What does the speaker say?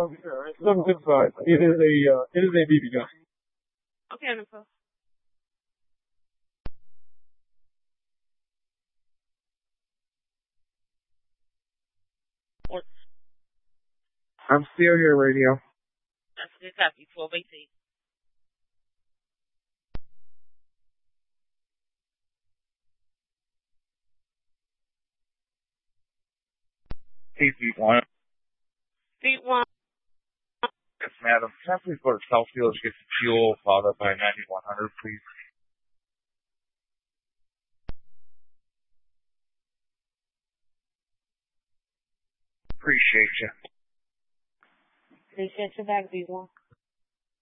It's on this side. It is a BB gun. Okay, info. What? I'm still here, radio. That's a good copy. 1218. Hey, Pete 1. Pete 1. Yes, madam. Can I please go to Southfield to get some fuel followed up by 9100, please? Appreciate you. Appreciate your back, Pete 1.